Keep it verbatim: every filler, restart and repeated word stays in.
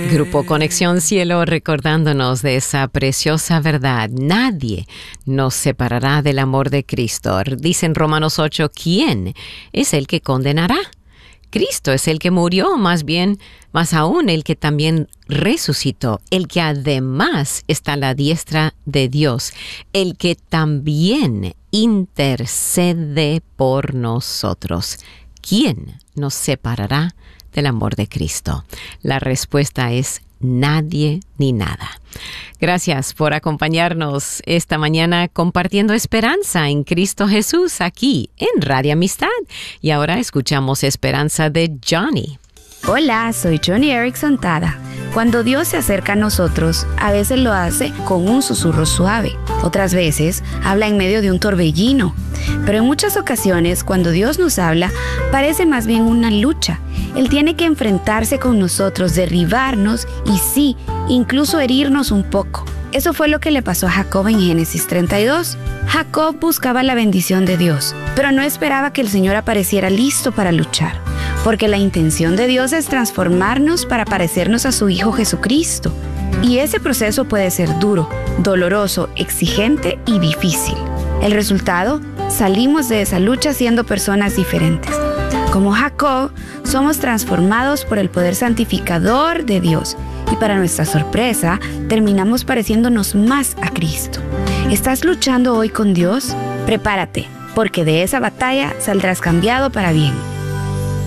Grupo Conexión Cielo recordándonos de esa preciosa verdad. Nadie nos separará del amor de Cristo. Dice en Romanos ocho, ¿quién es el que condenará? Cristo es el que murió, más bien, más aún el que también resucitó, el que además está a la diestra de Dios, el que también intercede por nosotros. ¿Quién nos separará del amor de Cristo? La respuesta es nadie ni nada. Gracias por acompañarnos esta mañana compartiendo esperanza en Cristo Jesús aquí en Radio Amistad. Y ahora escuchamos Esperanza de Johnny. Hola, soy Johnny Erickson Tada. Cuando Dios se acerca a nosotros, a veces lo hace con un susurro suave. Otras veces habla en medio de un torbellino. Pero en muchas ocasiones, cuando Dios nos habla, parece más bien una lucha. Él tiene que enfrentarse con nosotros, derribarnos y sí, incluso herirnos un poco. Eso fue lo que le pasó a Jacob en Génesis treinta y dos. Jacob buscaba la bendición de Dios, pero no esperaba que el Señor apareciera listo para luchar, porque la intención de Dios es transformarnos para parecernos a su Hijo Jesucristo. Y ese proceso puede ser duro, doloroso, exigente y difícil. El resultado, salimos de esa lucha siendo personas diferentes. Como Jacob, somos transformados por el poder santificador de Dios y para nuestra sorpresa, terminamos pareciéndonos más a Cristo. ¿Estás luchando hoy con Dios? Prepárate, porque de esa batalla saldrás cambiado para bien.